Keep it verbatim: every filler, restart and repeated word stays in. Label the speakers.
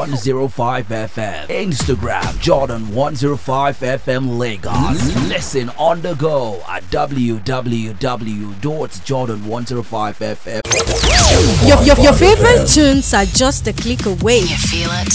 Speaker 1: one oh five F M. Instagram Jordan one oh five F M Lagos. Listen on the go at w w w dot jordan one oh five F M.
Speaker 2: Your, your, your favorite tunes are just a click away.
Speaker 3: You feel it?